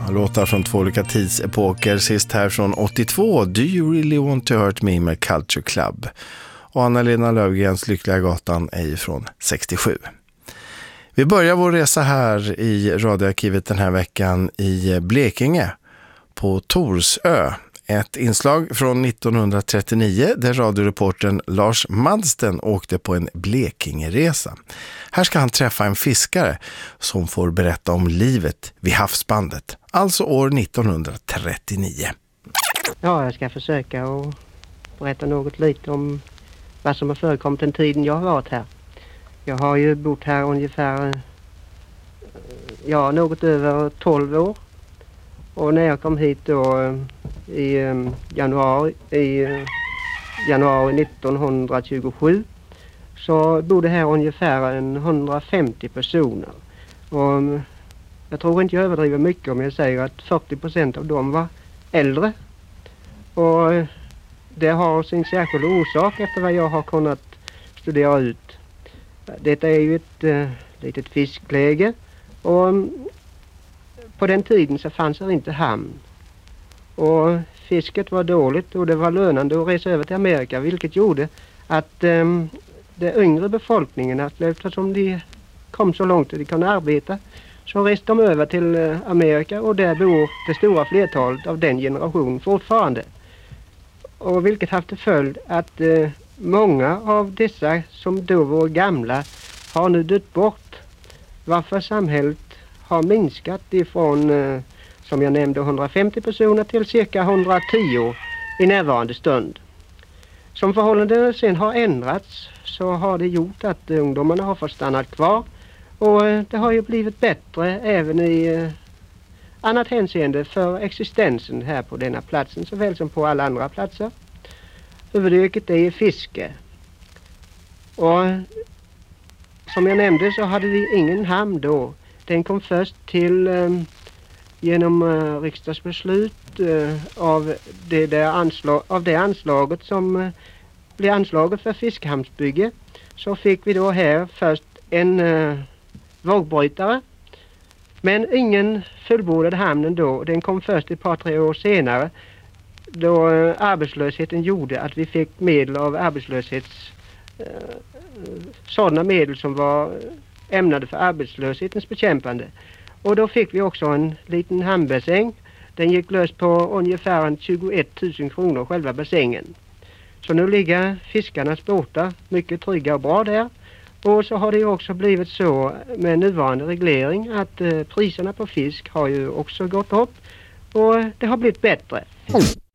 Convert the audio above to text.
Låtar från två olika tidsepoker. Sist här från 82, Do You Really Want To Hurt Me med Culture Club. Och Anna-Lena Löfgrens Lyckliga gatan är från 67. Vi börjar vår resa här i radioarkivet den här veckan i Blekinge på Torsö. Ett inslag från 1939 där radioreportern Lars Madsten åkte på en Blekingeresa. Här ska han träffa en fiskare som får berätta om livet vid havsbandet, alltså år 1939. Ja, jag ska försöka att berätta något lite om vad som har förekommit den tiden jag har varit här. Jag har ju bott här ungefär, något över 12 år. Och när jag kom hit då i januari 1927 så bodde här ungefär 150 personer. Och jag tror inte jag överdriver mycket om jag säger att 40% av dem var äldre. Och det har sin särskilda orsak efter vad jag har kunnat studera ut. Detta är ju ett litet fiskläge och på den tiden så fanns det inte hamn. Och fisket var dåligt och det var lönande att resa över till Amerika, vilket gjorde att den yngre befolkningen, eftersom de kom så långt att de kunde arbeta, så reste de över till Amerika och där bor det stora flertalet av den generationen fortfarande. Och vilket haft till följd att många av dessa som då var gamla har nu dött bort, varför samhället har minskat ifrån, som jag nämnde, 150 personer till cirka 110 i närvarande stund. Som förhållandena sen har ändrats så har det gjort att ungdomarna har fått stanna kvar och det har ju blivit bättre även i annat hänseende för existensen här på denna platsen såväl som på alla andra platser. Huvudyrket är fiske. Och som jag nämnde så hade vi ingen hamn då. Den kom först till genom riksdagsbeslut av det anslaget som blev anslaget för fiskhamnsbygge. Så fick vi då här först en vågbrytare. Men ingen fullbordade hamnen då. Den kom först ett par, 3 år senare då arbetslösheten gjorde att vi fick medel av sådana medel som var ämnade för arbetslöshetens bekämpande. Och då fick vi också en liten hamnbassäng. Den gick lös på ungefär 21 000 kronor själva bassängen. Så nu ligger fiskarnas båtar mycket trygga och bra där. Och så har det ju också blivit så med nuvarande reglering att priserna på fisk har ju också gått upp och det har blivit bättre.